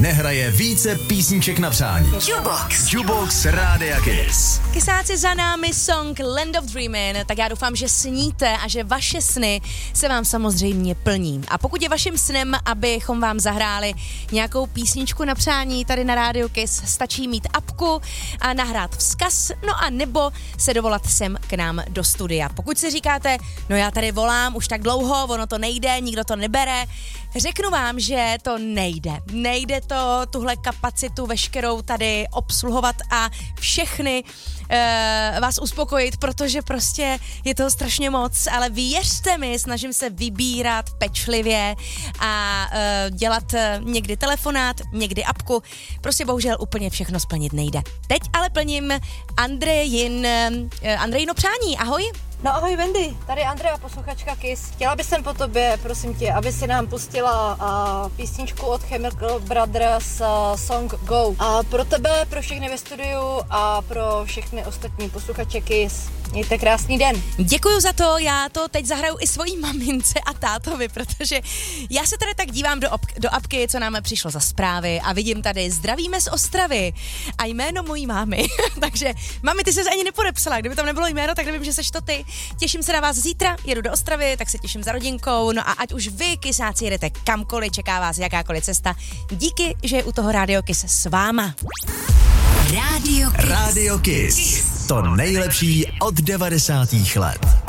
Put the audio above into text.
nehraje více písniček na přání. Jukebox Rádia Kiss. Kysáci, za námi song Land of Dreamin', tak já doufám, že sníte a že vaše sny se vám samozřejmě plní. A pokud je vaším snem, abychom vám zahráli nějakou písničku na přání tady na Radio Kiss, stačí mít apku a nahrát vzkaz, no a nebo se dovolat sem k nám do studia. Pokud si říkáte, no já tady volám už tak dlouho, ono to nejde, nikdo to nebere, řeknu vám, že to nejde. Nejde to tuhle kapacitu veškerou tady obsluhovat a všechny vás uspokojit, protože prostě je toho strašně moc, ale věřte mi, snažím se vybírat pečlivě a dělat někdy telefonát, někdy apku, prostě bohužel úplně všechno splnit nejde. Teď ale plním Andrejino přání, ahoj. No ahoj Wendy, tady Andrea, posluchačka Kiss. Chtěla bych sem po tobě, prosím tě, aby si nám pustila písničku od Chemical Brothers, song Go. A pro tebe, pro všechny ve studiu a pro všechny ostatní posluchače Kiss. Mějte krásný den. Děkuju za to, já to teď zahraju i svojí mamince a tátovi, protože já se tady tak dívám do apky, co nám přišlo za zprávy a vidím tady zdravíme z Ostravy a jméno mojí mámy. Takže mami, ty jsi ani nepodepsala, kdyby tam nebylo jméno, tak nevím, že seš to ty. Těším se na vás zítra, jedu do Ostravy, tak se těším za rodinkou, no a ať už vy, kysáci, jedete kamkoliv, čeká vás jakákoliv cesta. Díky, že je u toho Radio Kiss s váma. Radio Kiss. To nejlepší od 90. let.